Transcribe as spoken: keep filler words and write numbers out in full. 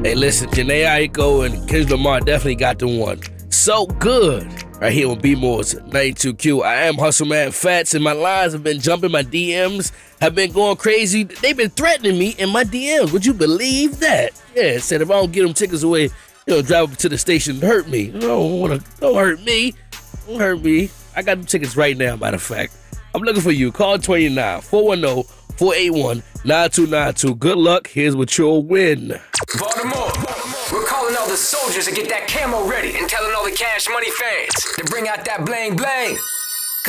Hey, listen, Jhené Aiko and Kendrick Lamar definitely got the one. So good. Right here on B-More's ninety-two Q. I am Hustle Man Fats, and my lines have been jumping. My D Ms have been going crazy. They've been threatening me in my D Ms. Would you believe that? Yeah, said if I don't get them tickets away, you know, drive up to the station and hurt me. Don't wanna, don't hurt me. Don't hurt me. I got them tickets right now, matter of fact. I'm looking for you. Call twenty-nine, four one zero, four eight one, nine two nine two. Good luck. Here's what you'll win. Baltimore, we're calling all the soldiers to get that camo ready and telling all the Cash Money fans to bring out that bling bling.